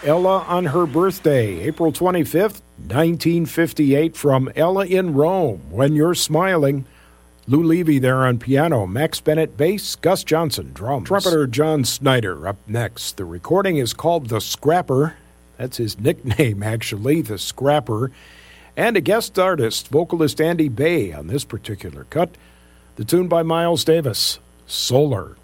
Ella on her birthday, April 25th, 1958, from Ella in Rome, When You're Smiling. Lou Levy there on piano, Max Bennett bass, Gus Johnson drums. Trumpeter John Snyder up next. The recording is called The Scrapper. That's his nickname, actually, The Scrapper. And a guest artist, vocalist Andy Bay on this particular cut. The tune by Miles Davis, Solar.